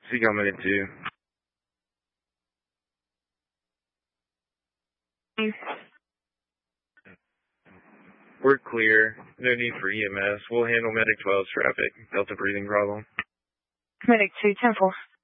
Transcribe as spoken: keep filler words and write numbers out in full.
Seagull Medic two. We're clear. No need for E M S. We'll handle Medic twelve's traffic. Delta breathing problem. Medic two, ten four.